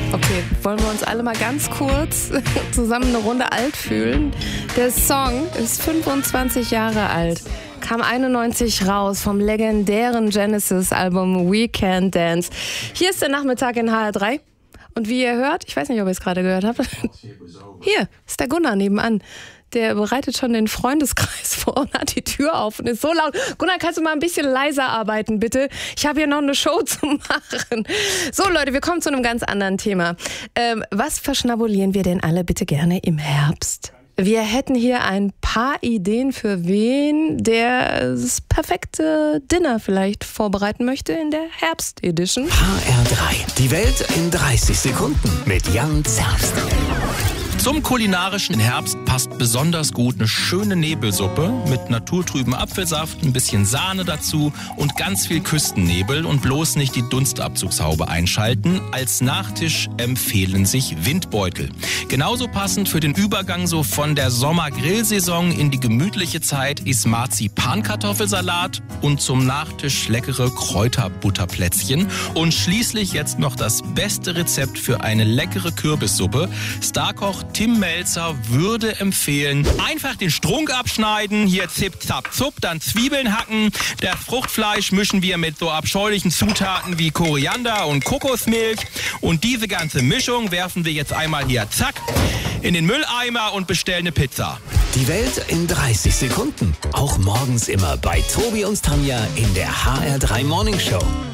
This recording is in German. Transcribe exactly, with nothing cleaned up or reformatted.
Okay, wollen wir uns alle mal ganz kurz zusammen eine Runde alt fühlen? Der Song ist fünfundzwanzig Jahre alt, kam einundneunzig raus vom legendären Genesis-Album We Can Dance. Hier ist der Nachmittag in H R drei und wie ihr hört, ich weiß nicht, ob ihr es gerade gehört habt, hier ist der Gunnar nebenan. Der bereitet schon den Freundeskreis vor und hat die Tür auf und ist so laut. Gunnar, kannst du mal ein bisschen leiser arbeiten, bitte? Ich habe hier noch eine Show zu machen. So, Leute, wir kommen zu einem ganz anderen Thema. Ähm, was verschnabulieren wir denn alle bitte gerne im Herbst? Wir hätten hier ein paar Ideen für wen, der das perfekte Dinner vielleicht vorbereiten möchte in der Herbst-Edition. H R drei. Die Welt in dreißig Sekunden mit Jan Zerbst. Zum kulinarischen Herbst passt besonders gut eine schöne Nebelsuppe mit naturtrüben Apfelsaft, ein bisschen Sahne dazu und ganz viel Küstennebel und bloß nicht die Dunstabzugshaube einschalten. Als Nachtisch empfehlen sich Windbeutel. Genauso passend für den Übergang so von der Sommer-Grillsaison in die gemütliche Zeit ist Marzipan-Kartoffelsalat und zum Nachtisch leckere Kräuterbutterplätzchen. Und schließlich jetzt noch das beste Rezept für eine leckere Kürbissuppe. Starkoch Tim Melzer würde empfehlen, einfach den Strunk abschneiden, hier zip, zap, zup, dann Zwiebeln hacken. Das Fruchtfleisch mischen wir mit so abscheulichen Zutaten wie Koriander und Kokosmilch. Und diese ganze Mischung werfen wir jetzt einmal hier, zack, in den Mülleimer und bestellen eine Pizza. Die Welt in dreißig Sekunden. Auch morgens immer bei Tobi und Tanja in der H R drei Morning Show.